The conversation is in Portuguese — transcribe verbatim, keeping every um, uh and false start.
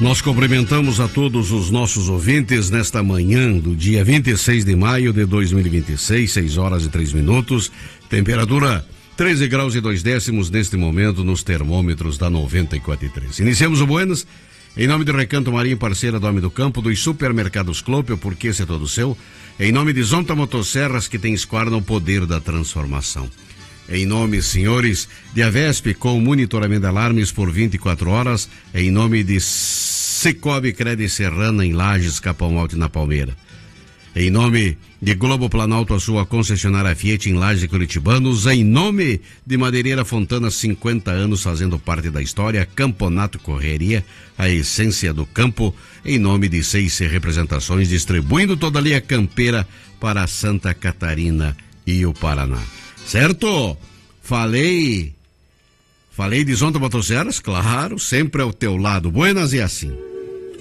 Nós cumprimentamos a todos os nossos ouvintes nesta manhã do dia vinte e seis de maio de dois mil e vinte e seis, seis horas e três minutos, temperatura treze graus e dois décimos neste momento nos termômetros da noventa e quatro e três. Iniciamos o Buenas em nome de Recanto Marinho, parceira do Homem do Campo, dos supermercados Clopel, porque esse é todo seu, em nome de Zonta Motosserras, que tem esquadra o poder da transformação. Em nome, senhores, de Avesp, com monitoramento de alarmes por vinte e quatro horas, em nome de Cicobi Cred Serrana, em Lages, Capão Alto e na Palmeira. Em nome de Globo Planalto, a sua concessionária Fiat em Lages e Curitibanos. Em nome de Madeireira Fontana, cinquenta anos fazendo parte da história. Camponato Correria, a essência do campo. Em nome de Seis Representações, distribuindo toda a linha campeira para Santa Catarina e o Paraná. Certo? Falei... Falei de Zonta Motosserras? Claro, sempre ao teu lado. Buenas e assim.